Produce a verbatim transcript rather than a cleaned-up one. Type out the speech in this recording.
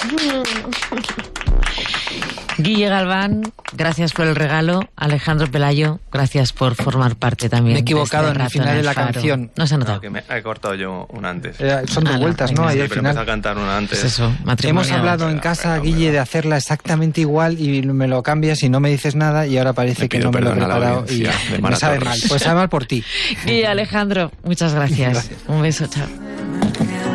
Guille Galván, gracias por el regalo. Alejandro Pelayo, gracias por formar parte también. Me he equivocado de este en el final rato de la Faro. canción. No se ha notado. No, que me he cortado yo una antes. Eh, son dos Ah, vueltas, ¿no? venga. Ahí Sí, al pero final. empecé a cantar una antes. Pues eso, matrimonio. Hemos hablado en casa, Guille, de hacerla exactamente igual y me lo cambias y no me dices nada y ahora parece Me que pido no me lo he perdón a la preparado y audiencia de me Mara sabe Torres. mal. Pues sabe mal por ti. Guille, Alejandro, muchas gracias. Gracias. Un beso, chao.